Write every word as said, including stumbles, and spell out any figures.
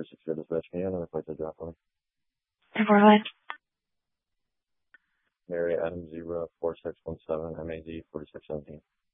Zero six zero dispatch. Can you have another place to drop one? Four line. Mary Adam zero four six one seven M A Z forty six seventeen.